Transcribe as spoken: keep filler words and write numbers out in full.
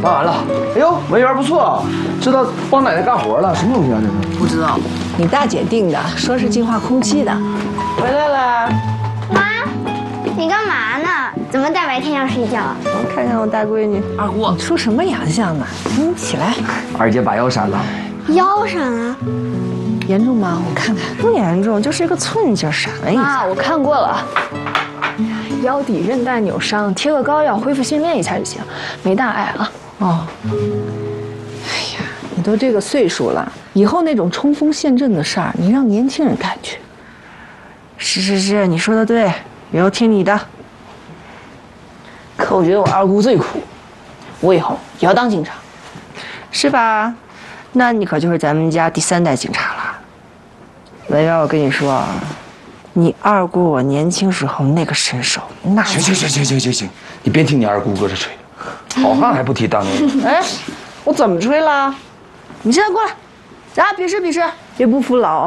办完了。哎呦，文员不错，知道帮奶奶干活了，什么东西啊？这是？ 不知道， 你大姐订的，说是净化空气的。回来了， 妈，你干嘛呢？怎么大白天要睡觉啊？ 我看看我大闺女。 二姑， 你出什么洋相呢？你起来。 二姐把腰闪了。 腰闪了？ 严重吗？我看看。不严重，就是一个寸劲闪了一下。 啊，我看过了。腰底韧带扭伤，贴个膏药，恢复训练一下就行，没大碍啊。 哦。哎呀，你都这个岁数了，以后那种冲锋陷阵的事儿，你让年轻人干去。是是是，你说的对，以后听你的。 可我觉得我二姑最苦，我以后也要当警察， 是吧？那你可就是咱们家第三代警察了。文渊，我跟你说啊，你二姑我年轻时候那个身手，那行行行行行行行，你别听你二姑搁这吹，好汉还不提当年勇。 哎，我怎么吹了？你现在过来，咱俩比试比试，别不服老。